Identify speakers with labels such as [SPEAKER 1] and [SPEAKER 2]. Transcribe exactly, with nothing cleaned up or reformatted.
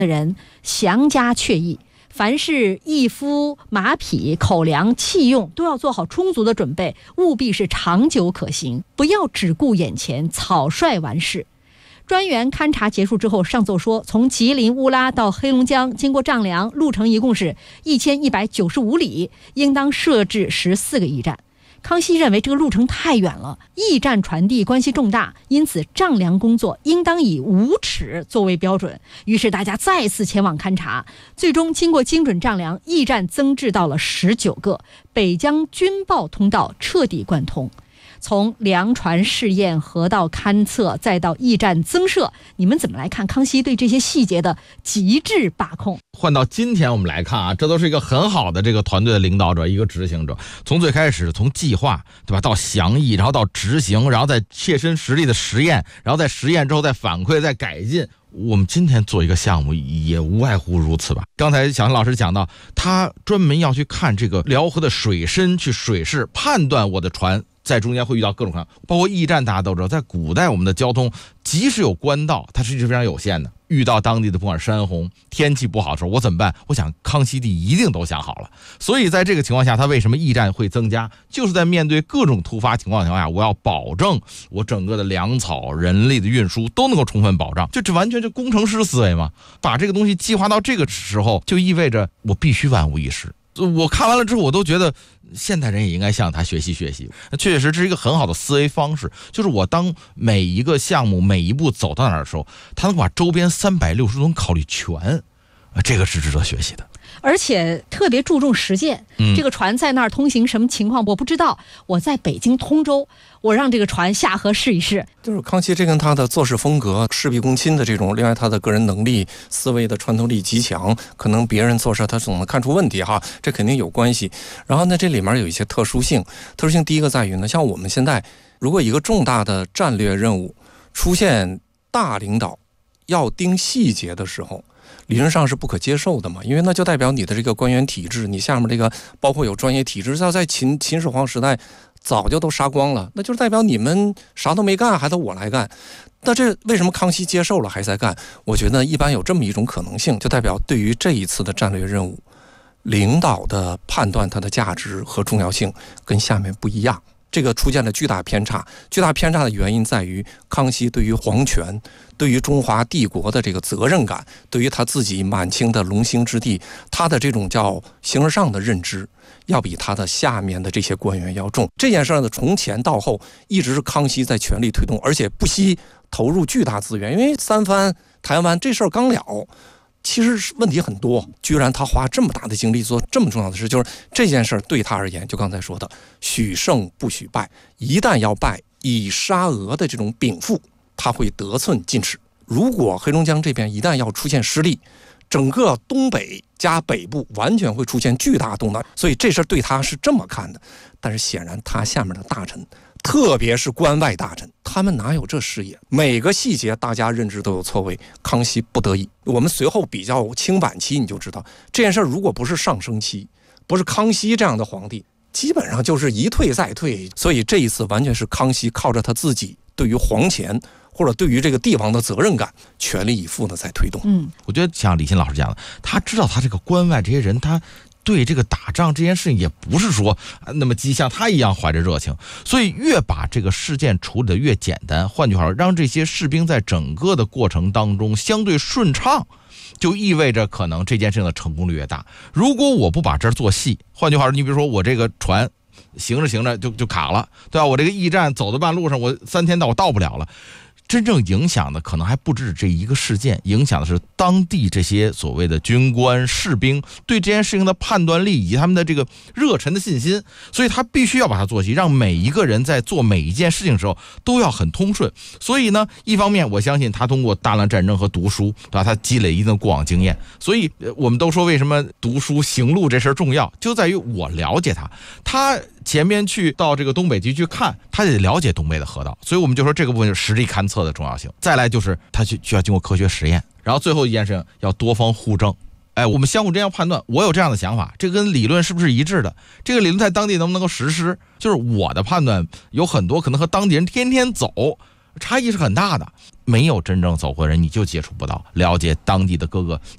[SPEAKER 1] 的人详加确议，凡是役夫、马匹、口粮、器用都要做好充足的准备，务必是长久可行，不要只顾眼前，草率完事。专员勘察结束之后上奏说，从吉林乌拉到黑龙江经过丈量，路程一共是一千一百九十五里，应当设置十四个驿站。康熙认为这个路程太远了，驿站传递关系重大，因此丈量工作应当以五尺作为标准。于是大家再次前往勘察，最终经过精准丈量，驿站增至到了十九个，北疆军报通道彻底贯通。从粮船试验、河道勘测，再到驿站增设，你们怎么来看康熙对这些细节的极致把控？
[SPEAKER 2] 换到今天我们来看啊，这都是一个很好的这个团队的领导者，一个执行者，从最开始从计划，对吧，到详议，然后到执行，然后再切身实力的实验，然后在实验之后再反馈再改进。我们今天做一个项目也无外乎如此吧。刚才小陈老师讲到，他专门要去看这个辽河的水深，去水势判断我的船在中间会遇到各种各样，包括驿站，大家都知道，在古代我们的交通即使有官道，它是非常有限的。遇到当地的不管山洪、天气不好的时候，我怎么办？我想康熙帝一定都想好了。所以在这个情况下，他为什么驿站会增加？就是在面对各种突发情况的情况下，我要保证我整个的粮草、人力的运输都能够充分保障。就这完全是工程师思维嘛，把这个东西计划到这个时候，就意味着我必须万无一失。我看完了之后，我都觉得现代人也应该向他学习学习。确实这是一个很好的思维方式，就是我当每一个项目每一步走到哪儿的时候，他能把周边三百六十度考虑全，这个是值得学习的。
[SPEAKER 1] 而且特别注重实践、嗯、这个船在那儿通行什么情况我不知道，我在北京通州，我让这个船下河试一试。
[SPEAKER 3] 就是康熙这跟他的做事风格、事必躬亲的这种，另外他的个人能力、思维的穿透力极强，可能别人做事他总能看出问题哈，这肯定有关系。然后呢，这里面有一些特殊性，特殊性第一个在于呢，像我们现在如果一个重大的战略任务出现大领导要盯细节的时候，理论上是不可接受的嘛，因为那就代表你的这个官员体制，你下面这个包括有专业体制，要在秦秦始皇时代早就都杀光了，那就是代表你们啥都没干，还得我来干。那这为什么康熙接受了还在干？我觉得一般有这么一种可能性，就代表对于这一次的战略任务，领导的判断它的价值和重要性跟下面不一样。这个出现了巨大偏差，巨大偏差的原因在于康熙对于皇权、对于中华帝国的这个责任感，对于他自己满清的龙兴之地，他的这种叫形而上的认知，要比他的下面的这些官员要重。这件事呢，从前到后一直是康熙在全力推动，而且不惜投入巨大资源，因为三藩、台湾这事儿刚了。其实问题很多，居然他花这么大的精力做这么重要的事，就是这件事对他而言，就刚才说的，许胜不许败，一旦要败，以沙俄的这种禀赋，他会得寸进尺。如果黑龙江这边一旦要出现失利，整个东北加北部完全会出现巨大动荡，所以这事对他是这么看的。但是显然他下面的大臣，特别是关外大臣，他们哪有这视野？每个细节大家认知都有错位，康熙不得已。我们随后比较清晚期，你就知道这件事如果不是上升期，不是康熙这样的皇帝，基本上就是一退再退。所以这一次完全是康熙靠着他自己对于皇权或者对于这个地方的责任感全力以赴的在推动。
[SPEAKER 2] 嗯，我觉得像李欣老师讲的，他知道他这个关外这些人，他对这个打仗这件事情也不是说那么激像他一样怀着热情，所以越把这个事件处理的越简单，换句话说，让这些士兵在整个的过程当中相对顺畅，就意味着可能这件事情的成功率越大。如果我不把这儿做细，换句话说，你比如说我这个船行着行着就就卡了，对吧？我这个驿站走到半路上，我三天到我到不了了。真正影响的可能还不止这一个事件，影响的是当地这些所谓的军官士兵对这件事情的判断力以及他们的这个热忱的信心，所以他必须要把它做细，让每一个人在做每一件事情的时候都要很通顺。所以呢，一方面我相信他通过大量战争和读书，对吧？他积累一定的过往经验，所以我们都说为什么读书行路这事儿重要，就在于我了解他，他前面去到这个东北局去看，他得了解东北的河道，所以我们就说这个部分就是实地勘测的重要性。再来就是他需需要经过科学实验，然后最后一件事情要多方互证。哎，我们相互之间要判断，我有这样的想法，这跟理论是不是一致的？这个理论在当地能不能够实施？就是我的判断有很多可能和当地人天天走差异是很大的，没有真正走过人，你就接触不到了解当地的各个